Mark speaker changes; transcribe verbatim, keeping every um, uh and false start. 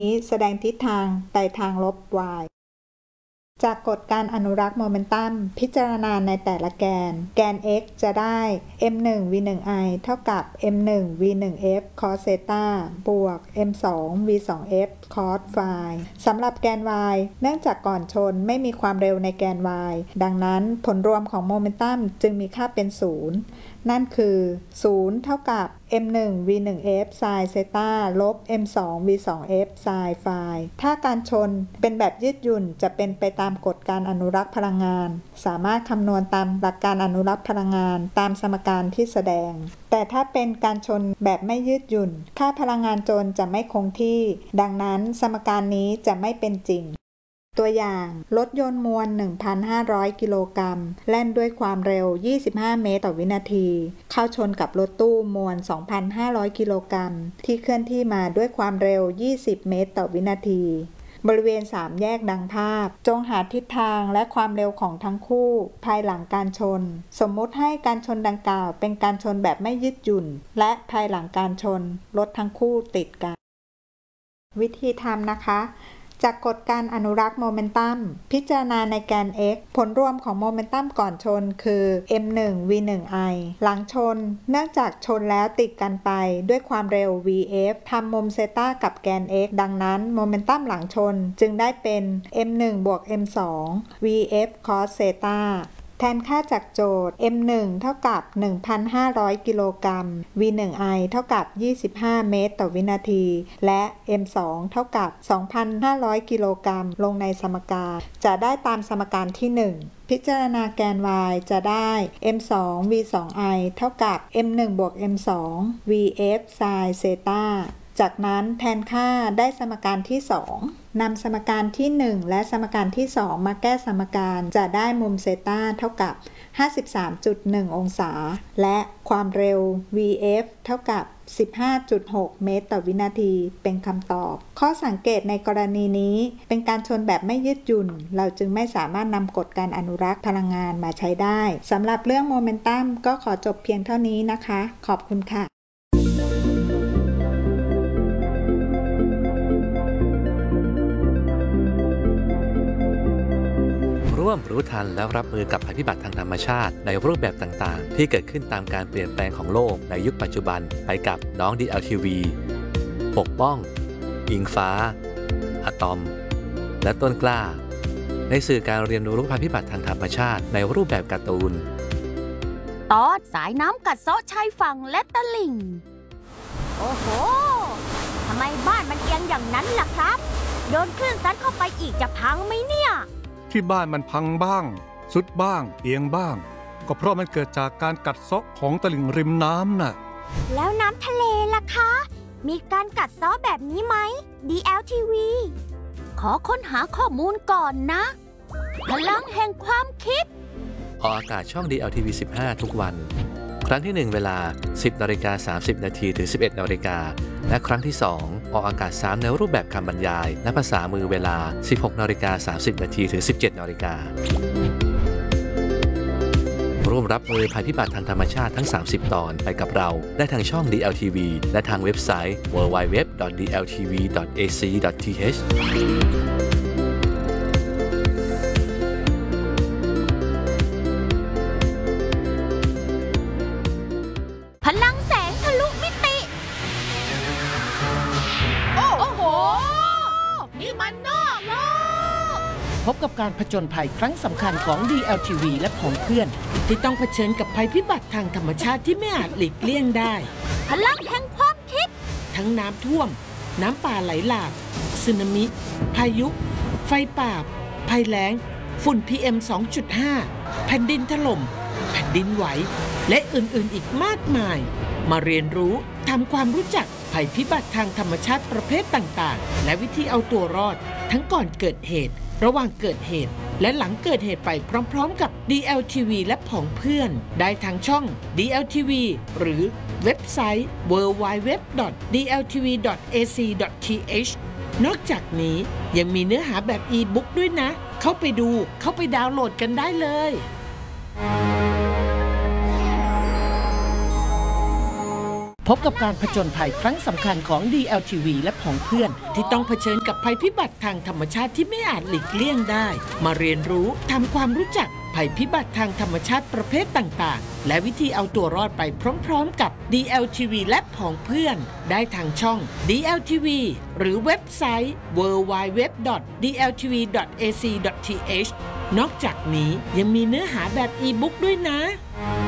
Speaker 1: นี้แสดงทิศทางไปทางลบ y จากกฎการอนุรักษ์โมเมนตัมพิจารณาในแต่ละแกนแกน x จะได้ เอ็ม หนึ่ง วี หนึ่ง i เท่ากับ เอ็ม หนึ่ง วี หนึ่ง เอฟ cos เซตาบวก เอ็ม สอง วี สอง เอฟ cos ไฟสำหรับแกน y เนื่องจากก่อนชนไม่มีความเร็วในแกน y ดังนั้นผลรวมของโมเมนตัมจึงมีค่าเป็นศูนย์นั่นคือศูนย์เท่ากับ เอ็ม หนึ่ง วี หนึ่ง เอฟ sin เซตาลบ เอ็ม สอง วี สอง เอฟ sin ไฟถ้าการชนเป็นแบบยืดหยุ่นจะเป็นไปตามกฎการอนุรักษ์พลังงานสามารถคำนวณตามหลักการอนุรักษ์พลังงานตามสมการที่แสดงแต่ถ้าเป็นการชนแบบไม่ยืดหยุ่นค่าพลังงานจนจะไม่คงที่ดังนั้นสมการนี้จะไม่เป็นจริงตัวอย่างรถยนต์มวล หนึ่งพันห้าร้อย กิโลกรัมแล่นด้วยความเร็ว ยี่สิบห้า เมตรต่อวินาทีเข้าชนกับรถตู้มวล สองพันห้าร้อย กิโลกรัมที่เคลื่อนที่มาด้วยความเร็ว ยี่สิบ เมตรต่อวินาทีบริเวณสามแยกดังภาพจงหาทิศทางและความเร็วของทั้งคู่ภายหลังการชนสมมุติให้การชนดังกล่าวเป็นการชนแบบไม่ยืดหยุ่นและภายหลังการชนรถทั้งคู่ติดกันวิธีทำนะคะจากกฎการอนุรักษ์โมเมนตัมพิจารณาในแกน x ผลรวมของโมเมนตัมก่อนชนคือ เอ็ม หนึ่ง วี หนึ่ง i หลังชนเนื่องจากชนแล้วติดกันไปด้วยความเร็ว วี เอฟ ทำมุมเซตากับแกน x ดังนั้นโมเมนตัมหลังชนจึงได้เป็น เอ็ม หนึ่ง บวก เอ็ม สอง วี เอฟ cos เซตาแทนค่าจากโจทย์ เอ็ม หนึ่ง เท่ากับ หนึ่งพันห้าร้อย กิโลกรัม วี หนึ่ง i เท่ากับ ยี่สิบห้า เมตรต่อวินาทีและ เอ็ม สอง เท่ากับ สองพันห้าร้อย กิโลกรัมลงในสมการจะได้ตามสมการที่ หนึ่ง พิจารณาแกน y จะได้ เอ็ม สอง วี สอง i เท่ากับ เอ็ม หนึ่ง บวก เอ็ม สอง วี เอฟ sin เซตาจากนั้นแทนค่าได้สมการที่สองนำสมการที่หนึ่งและสมการที่สองมาแก้สมการจะได้มุมเซตาเท่ากับ ห้าสิบสามจุดหนึ่ง องศาและความเร็ว วี เอฟ เท่ากับ สิบห้าจุดหก เมตรต่อวินาทีเป็นคำตอบข้อสังเกตในกรณีนี้เป็นการชนแบบไม่ยืดหยุ่นเราจึงไม่สามารถนำกฎการอนุรักษ์พลังงานมาใช้ได้สำหรับเรื่องโมเมนตัมก็ขอจบเพียงเท่านี้นะคะขอบคุณค่ะ
Speaker 2: ร่วมรู้ทันและรับมือกับภัยพิบัติทางธรรมชาติในรูปแบบต่างๆที่เกิดขึ้นตามการเปลี่ยนแปลงของโลกในยุคปัจจุบันไปกับน้อง ดี แอล ที วี ปกป้องอิงฟ้าอะตอมและต้นกล้าในสื่อการเรียนรู้ภัยพิบัติทางธรรมชาติในรูปแบบการ์ตูน
Speaker 3: ตอนสายน้ำกัดเซาะชายฝั่งและตลิ่งโอ้โหทำไมบ้านมันเอียงอย่างนั้นล่ะครับโดนคลื่นซัดเข้าไปอีกจะพังไหมเนี่ย
Speaker 4: ที่บ้านมันพังบ้างสุดบ้างเอียงบ้างก็เพราะมันเกิดจากการกัดเซาะของตลิ่งริมน้ำน่ะ
Speaker 3: แล้วน้ำทะเลล่ะคะมีการกัดเซาะแบบนี้ไหม ดี แอล ที วี ขอค้นหาข้อมูลก่อนนะพลังแห่งความคิด
Speaker 2: ออกอากาศช่อง ดี แอล ที วี สิบห้า ทุกวันครั้งที่หนึ่งเวลา สิบนาฬิกาสามสิบนาทีถึง สิบเอ็ดนาฬิกาและครั้งที่สองออกอากาศสามในรูปแบบคำบรรยายและภาษามือเวลา สิบหกนาฬิกาสามสิบนาทีถึง สิบเจ็ดนาฬิการ่วมรับมือภัยพิบัติทางธรรมชาติทั้งสามสิบตอนไปกับเราได้ทางช่อง ดี แอล ที วี และทางเว็บไซต์ ดับเบิลยู ดับเบิลยู ดับเบิลยู ดอท ดี แอล ที วี ดอท เอ ซี ดอท ที เอช
Speaker 3: พลังแสงทะลุมิติโอ้โหนี่มันนอกโลก
Speaker 5: พบกับการผจญภัยครั้งสำคัญของ ดี แอล ที วี และของเพื่อนที่ต้องเผชิญกับภัยพิบัติทางธรรมชาติที่ไม่อาจหลีกเลี่ยงได้
Speaker 3: พลังแห่งความคิด
Speaker 5: ทั้งน้ำท่วมน้ำป่าไหลหลากสึนามิพายุไฟป่าภัยแล้งฝุ่น พี เอ็ม สองจุดห้า แผ่นดินถล่มแผ่นดินไหวและอื่นๆอีกมากมายมาเรียนรู้ทำความรู้จักภัยพิบัติทางธรรมชาติประเภทต่างๆและวิธีเอาตัวรอดทั้งก่อนเกิดเหตุระหว่างเกิดเหตุและหลังเกิดเหตุไปพร้อมๆกับ ดี แอล ที วี และผองเพื่อนได้ทางช่อง ดี แอล ที วี หรือเว็บไซต์ ดับเบิลยู ดับเบิลยู ดับเบิลยู ดอท ดี แอล ที วี ดอท เอ ซี ดอท ที เอช นอกจากนี้ยังมีเนื้อหาแบบอีบุ๊กด้วยนะเข้าไปดูเข้าไปดาวน์โหลดกันได้เลยพบกับการผจญภัยครั้งสำคัญของ ดี แอล ที วี และผองเพื่อนที่ต้องเผชิญกับภัยพิบัติทางธรรมชาติที่ไม่อาจหลีกเลี่ยงได้มาเรียนรู้ทำความรู้จักภัยพิบัติทางธรรมชาติประเภทต่างๆและวิธีเอาตัวรอดไปพร้อมๆกับ ดี แอล ที วี และผองเพื่อนได้ทางช่อง ดี แอล ที วี หรือเว็บไซต์ ดับเบิลยู ดับเบิลยู ดับเบิลยู ดอท ดี แอล ที วี ดอท เอ ซี ดอท ที เอช นอกจากนี้ยังมีเนื้อหาแบบอีบุ๊กด้วยนะ